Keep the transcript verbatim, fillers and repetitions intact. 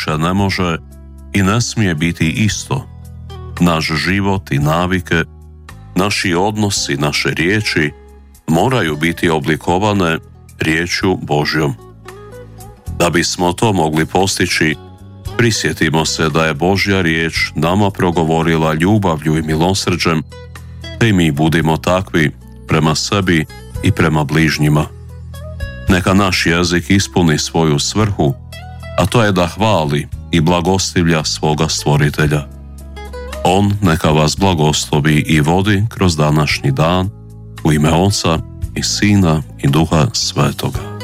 više ne može i ne smije biti isto. Naš život i navike, naši odnosi, naše riječi moraju biti oblikovane riječju Božjom. Da bismo to mogli postići, prisjetimo se da je Božja riječ nama progovorila ljubavlju i milosrđem, te i mi budimo takvi prema sebi i prema bližnjima. Neka naš jezik ispuni svoju svrhu, a to je da hvali i blagostivlja svoga Stvoritelja. On neka vas blagoslovi i vodi kroz današnji dan, u ime Oca i Sina i Duha Svetoga.